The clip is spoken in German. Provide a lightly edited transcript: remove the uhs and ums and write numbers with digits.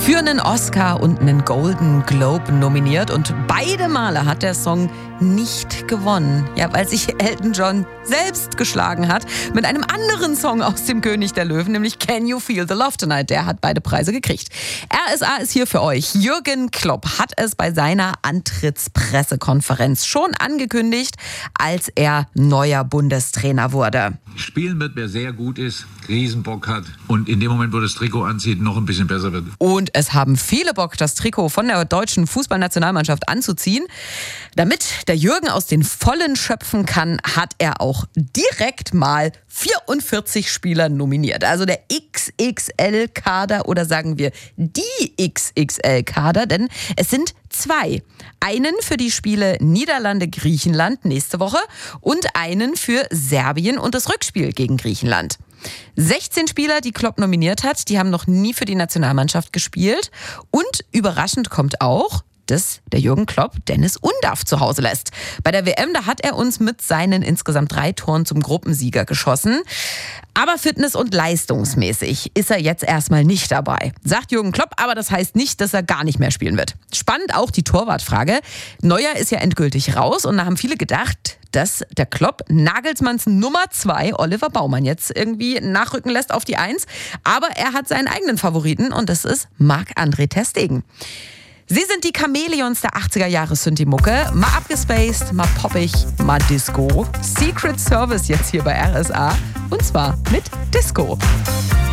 für einen Oscar und einen Golden Globe nominiert und beide Male hat der Song nicht gewonnen. Ja, weil sich Elton John selbst geschlagen hat mit einem anderen Song aus dem König der Löwen, nämlich Can You Feel the Love Tonight? Der hat beide Preise gekriegt. RSA ist hier für euch. Jürgen Klopp hat es bei seiner Antrittspressekonferenz schon angekündigt, als er neuer Bundestrainer wurde. Spielen wird, wer sehr gut ist, Riesenbock hat und in dem Moment, wo das Trikot anzieht, noch ein bisschen besser wird. Und es haben viele Bock, das Trikot von der deutschen Fußballnationalmannschaft anzuziehen. Damit der Jürgen aus den Vollen schöpfen kann, hat er auch direkt mal 44 Spieler nominiert. Also der XXL-Kader oder sagen wir die XXL-Kader, denn es sind zwei. Einen für die Spiele Niederlande-Griechenland nächste Woche und einen für Serbien und das Rückspiel gegen Griechenland. 16 Spieler, die Klopp nominiert hat, die haben noch nie für die Nationalmannschaft gespielt. Und überraschend kommt auch, dass der Jürgen Klopp Dennis Undaff zu Hause lässt. Bei der WM, da hat er uns mit seinen insgesamt 3 Toren zum Gruppensieger geschossen. Aber fitness- und leistungsmäßig ist er jetzt erstmal nicht dabei, sagt Jürgen Klopp, aber das heißt nicht, dass er gar nicht mehr spielen wird. Spannend auch die Torwartfrage. Neuer ist ja endgültig raus und da haben viele gedacht, dass der Klopp Nagelsmanns Nummer 2, Oliver Baumann, jetzt irgendwie nachrücken lässt auf die 1. Aber er hat seinen eigenen Favoriten und das ist Marc-André ter Stegen. Sie sind die Chamäleons der 80er-Jahre-Synthi-Mucke. Mal abgespaced, mal poppig, mal Disco. Secret Service jetzt hier bei RSA. Und zwar mit Disco.